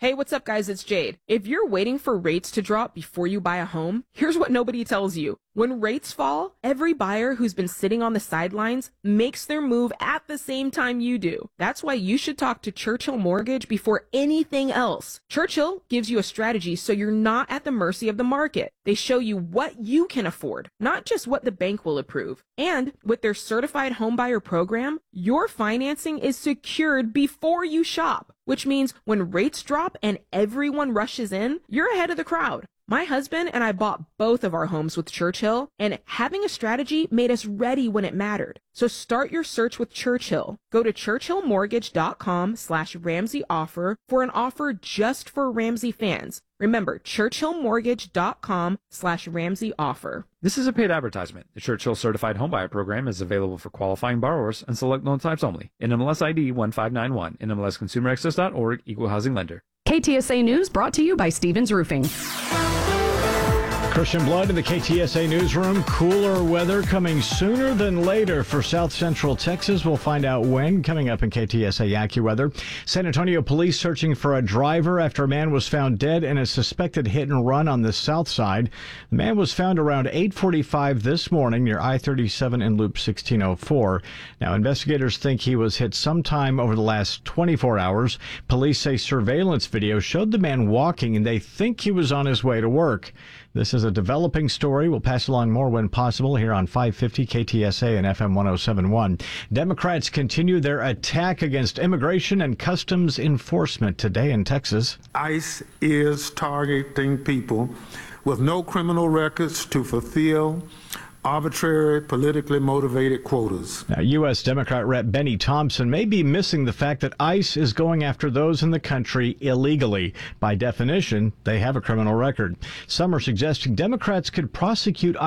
Hey, what's up, guys? It's Jade. If you're waiting for rates to drop before you buy a home, here's what nobody tells you. When rates fall, every buyer who's been sitting on the sidelines makes their move at the same time you do. That's why you should talk to Churchill Mortgage before anything else. Churchill gives you a strategy so you're not at the mercy of the market. They show you what you can afford, not just what the bank will approve. And with their certified homebuyer program, your financing is secured before you shop, which means when rates drop and everyone rushes in, you're ahead of the crowd. My husband and I bought both of our homes with Churchill, and having a strategy made us ready when it mattered. So start your search with Churchill. Go to churchillmortgage.com/Ramsey offer for an offer just for Ramsey fans. Remember, churchillmortgage.com/Ramsey offer. This is a paid advertisement. The Churchill Certified Homebuyer Program is available for qualifying borrowers and select loan types only. NMLS ID 1591. NMLSConsumerAccess.org. Equal housing lender. KTSA News brought to you by Stevens Roofing. Christian Blood in the KTSA newsroom. Cooler weather coming sooner than later for south central Texas. We'll find out when, coming up in KTSA AccuWeather. San Antonio police searching for a driver after a man was found dead in a suspected hit and run on the south side. The man was found around 8:45 this morning near I-37 and Loop 1604. Now, investigators think he was hit sometime over the last 24 hours. Police say surveillance video showed the man walking, and they think he was on his way to work. This is a developing story. We'll pass along more when possible here on 550 KTSA and FM 1071. Democrats continue their attack against immigration and customs enforcement today in Texas. ICE is targeting people with no criminal records to fulfill arbitrary, politically motivated quotas. Now, U.S. Democrat Rep. Benny Thompson may be missing the fact that ICE is going after those in the country illegally. By definition, they have a criminal record. Some are suggesting Democrats could prosecute